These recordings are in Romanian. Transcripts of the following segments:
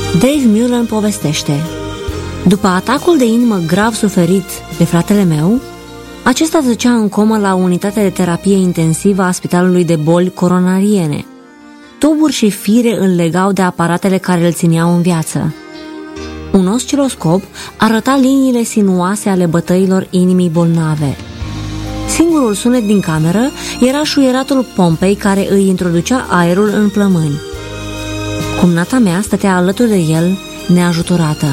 Dave Mullen povestește: după atacul de inimă grav suferit de fratele meu, acesta zăcea în comă la unitatea de terapie intensivă a Spitalului de Boli Coronariene. Tuburi și fire îl legau de aparatele care îl țineau în viață. Un osciloscop arăta liniile sinuoase ale bătăilor inimii bolnave. Singurul sunet din cameră era șuieratul pompei care îi introducea aerul în plămâni. Cumnata mea stătea alături de el, neajutorată.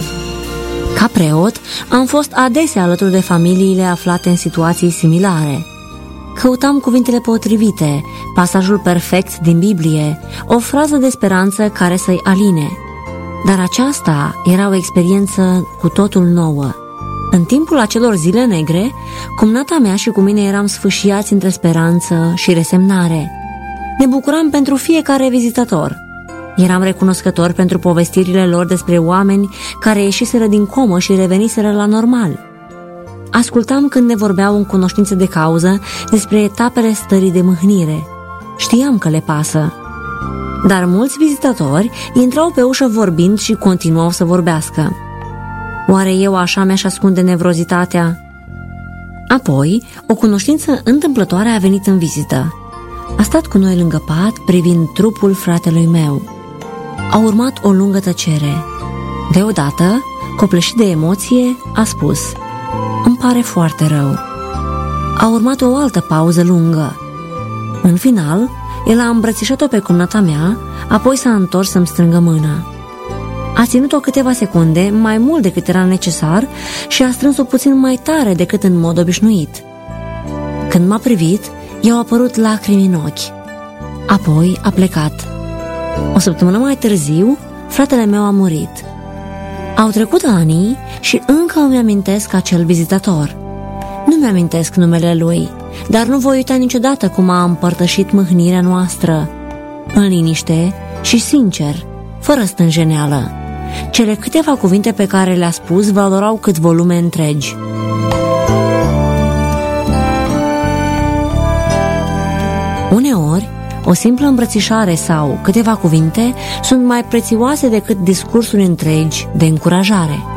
Ca preot, am fost adesea alături de familiile aflate în situații similare. Căutam cuvintele potrivite, pasajul perfect din Biblie, o frază de speranță care să-i aline. Dar aceasta era o experiență cu totul nouă. În timpul acelor zile negre, cumnata mea și cu mine eram sfâșiați între speranță și resemnare. Ne bucuram pentru fiecare vizitator. Eram recunoscători pentru povestirile lor despre oameni care ieșiseră din comă și reveniseră la normal. Ascultam când ne vorbeau în cunoștință de cauză despre etapele stării de mâhnire. Știam că le pasă. Dar mulți vizitatori intrau pe ușă vorbind și continuau să vorbească. Oare eu așa mi-aș ascunde nevrozitatea? Apoi, o cunoștință întâmplătoare a venit în vizită. A stat cu noi lângă pat, privind trupul fratelui meu. A urmat o lungă tăcere. Deodată, copleșit de emoție, a spus: îmi pare foarte rău. A urmat o altă pauză lungă. În final, el a îmbrățișat-o pe cumnata mea, apoi s-a întors să-mi strângă mâna. A ținut-o câteva secunde, mai mult decât era necesar, și a strâns-o puțin mai tare decât în mod obișnuit. Când m-a privit, i-au apărut lacrimi în ochi. Apoi a plecat. O săptămână mai târziu, fratele meu a murit. Au trecut ani și încă îmi amintesc acel vizitator. Nu mi-amintesc numele lui, dar nu voi uita niciodată cum a împărtășit mâhnirea noastră, în liniște și sincer, fără stânjeneală. Cele câteva cuvinte pe care le-a spus valorau cât volume întregi. Uneori, o simplă îmbrățișare sau câteva cuvinte sunt mai prețioase decât discursuri întregi de încurajare.